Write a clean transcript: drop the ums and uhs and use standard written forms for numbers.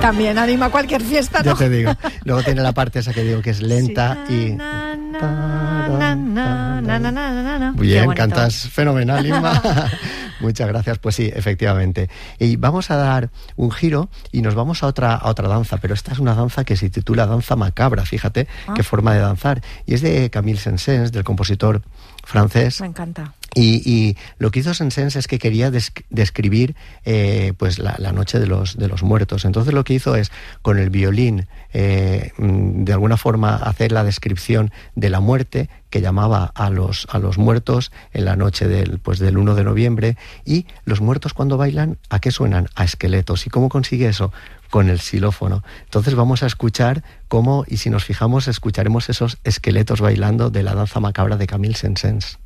También anima cualquier fiesta, ¿no? Ya te digo. Luego tiene la parte esa que digo que es lenta y... Muy bien, cantas fenomenal, Inma. Muchas gracias. Pues sí, efectivamente. Y vamos a dar un giro y nos vamos a otra danza, pero esta es una danza que se titula Danza Macabra, fíjate qué forma de danzar. Y es de Camille Saint-Saëns, del compositor francés. Me encanta. Y lo que hizo Saint-Saëns es que quería describir pues la noche de los muertos. Entonces lo que hizo es, con el violín, de alguna forma hacer la descripción de la muerte, que llamaba a los muertos en la noche del 1 de noviembre. Y los muertos, cuando bailan, ¿a qué suenan? A esqueletos. ¿Y cómo consigue eso? Con el xilófono. Entonces vamos a escuchar cómo, y si nos fijamos, escucharemos esos esqueletos bailando de la danza macabra de Camille Saint-Saëns.